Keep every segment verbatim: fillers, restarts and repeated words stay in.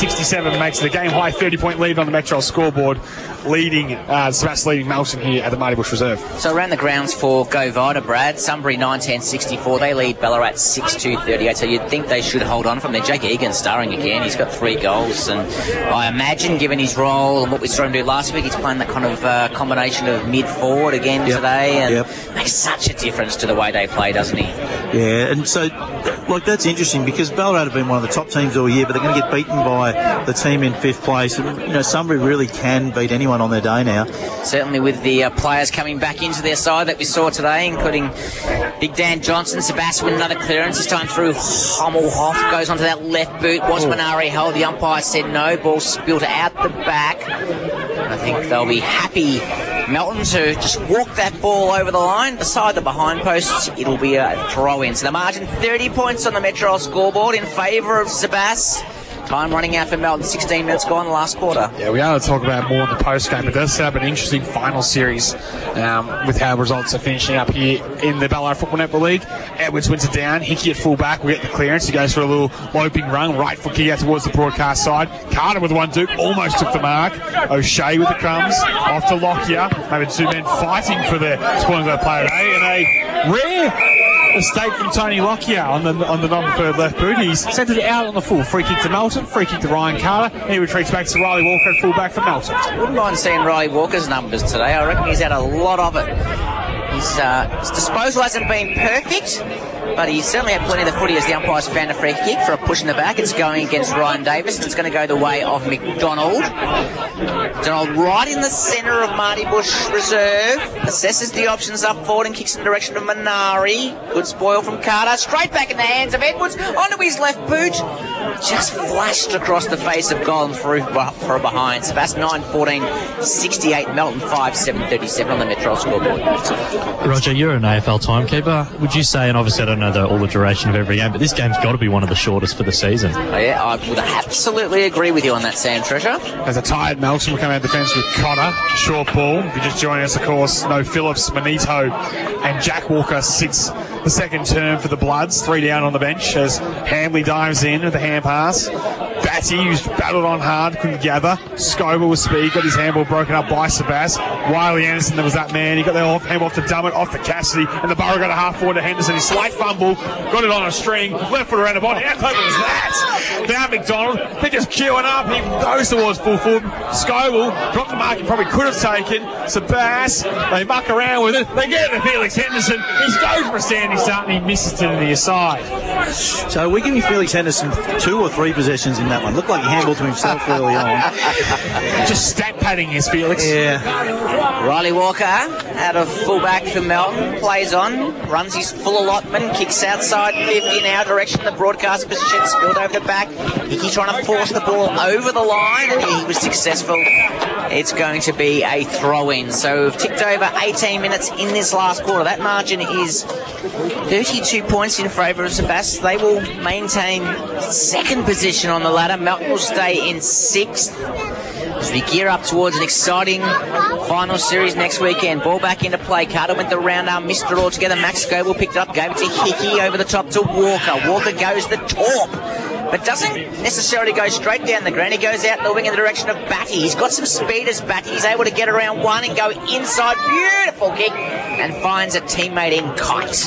sixty-seven makes the game high thirty-point lead on the Metro scoreboard, leading uh, Sebastopol leading Melton here at the Marty Bush Reserve. So around the grounds for Go Vida, Brad. Sunbury nine ten sixty-four. They lead Ballarat six two thirty-eight. So you'd think they should hold on from there. Jake Egan starring again. He's got three goals, and I imagine, given his role and what we saw him do last week, he's playing that kind of uh, combination of mid-forward again yep. today, and yep. makes such a difference to the way they play, doesn't he? Yeah, and so, like, that's interesting because Ballarat have been one of the top teams all year, but they're going to get beaten by the team in fifth place. And, you know, Sunbury really can beat anyone on their day now. Certainly with the uh, players coming back into their side that we saw today, including Big Dan Johnson, Sebastian with another clearance, this time through Hommelhoff, goes onto that left boot. Was Minari held? The umpire said no. Ball spilled out the back. I think they'll be happy, Melton, to just walk that ball over the line beside the behind post. It'll be a throw-in. So the margin, thirty points on the Metro scoreboard in favour of Sebas. Time running out for Melton, sixteen minutes gone in the last quarter. Yeah, we are to talk about more in the post-game, but it does set up an interesting final series um, with how results are finishing up here in the Ballarat Football Netball League. Edwards wins it down. Hickey at full-back. We get the clearance. He goes for a little loping run. Right foot kick out towards the broadcast side. Carter with one Duke. Almost took the mark. O'Shea with the crumbs. Off to Lockyer. Maybe two men fighting for the spoiling of the player. A and a rare mistake from Tony Lockyer on the on the non-preferred left boot. He's sent it out on the full. Free kick to Melton, free kick to Ryan Carter. He retreats back to Riley Walker at full-back for Melton. Wouldn't mind seeing Riley Walker's numbers today. I reckon he's had a lot of it. His, uh, his disposal hasn't been perfect, but he's certainly had plenty of the footy as the umpires found a free kick for a push in the back. It's going against Ryan Davis, and it's going to go the way of McDonald. McDonald right in the centre of Marty Bush Reserve. Assesses the options up forward and kicks in the direction of Minari. Good spoil from Carter. Straight back in the hands of Edwards. Onto his left boot. Just flashed across the face of goal and through for a behind. Sebastian nine fourteen sixty-eight. Melton five seven thirty-seven on the Metro scoreboard. Roger, you're an A F L timekeeper. Would you say, and obviously I don't know the, all the duration of every game, but this game's got to be one of the shortest for the season. Oh, yeah, I would absolutely agree with you on that, Sam Treasure. As a tired Melton will come out of defence with Cotter, short ball. If you're just joining us, of course, no Phillips, Manito, and Jack Walker sits the second term for the Bloods. Three down on the bench as Hamley dives in with the hand pass. Batty, who's battled on hard, couldn't gather. Scoble with speed, got his handball broken up by Sebas. Wiley Anderson, there was that man. He got the off, handball off to Dummett, off to Cassidy, and the Burrow got a half forward to Henderson. He slight fumble, got it on a string, left foot around the body. How clever was that? Now McDonald, they're just queuing up. He goes towards full forward. Scoble dropped the mark he probably could have taken. Sebas, they muck around with it. They get it to Felix Henderson. He goes for a standing start and he misses it to the near side. So we're giving Felix Henderson two or three possessions in that one. Looked like he handballed to himself early on. Just stat padding his Felix. Yeah. Riley Walker out of fullback for Melton, plays on, runs his full allotment, kicks outside fifty in our direction. The broadcast position spilled over the back. Hickey trying to force the ball over the line, and he was successful. It's going to be a throw-in. So we've ticked over eighteen minutes in this last quarter. That margin is thirty-two points in favour of Sebas. They will maintain second position on the ladder. Melton will stay in sixth as we gear up towards an exciting final series next weekend. Ball back into play. Carter went the round arm, missed it altogether. Max Scoble picked it up, gave it to Hickey over the top to Walker. Walker goes the torp, but doesn't necessarily go straight down the ground. He goes out in the wing in the direction of Batty. He's got some speed as Batty. He's able to get around one and go inside. Beautiful kick, and finds a teammate in Kite.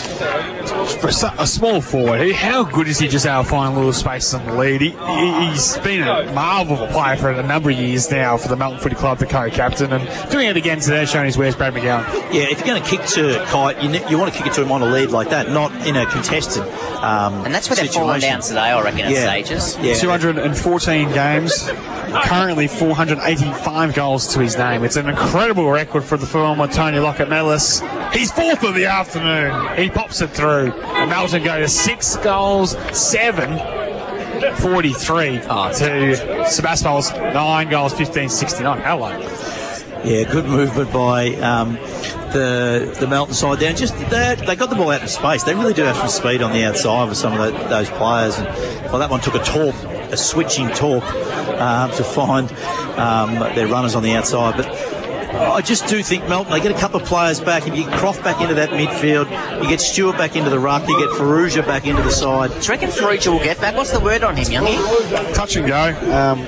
For a small forward, how good is he just out finding little spaces on the lead? He, he's been a marvel of a player for a number of years now for the Melton Footy Club, the co-captain, and doing it again today, showing his wares. Brad McGowan. Yeah, if you're going to kick to Kite, you, ne- you want to kick it to him on a lead like that, not in a contested um, And that's where they're falling down today, I reckon, at Yeah. stages. Yeah. two hundred fourteen games, currently four hundred eighty-five goals to his name. It's an incredible record for the former Tony Lockett medalist. He's fourth of the afternoon. He pops it through. And Melton go to six goals, seven, forty-three Oh, to Sebastopol's nine goals, fifteen, sixty-nine. Hello. Yeah, good movement by um, the the Melton side down. Just they, they got the ball out in space. They really do have some speed on the outside with some of the, those players. And well, that one took a torp, a switching torp, um, to find um, their runners on the outside. But I just do think Melton, they get a couple of players back. If you get Croft back into that midfield, you get Stewart back into the ruck, you get Ferrugia back into the side. Do you reckon Ferrugia will get back? What's the word on him, Youngie? Touch and go. Um,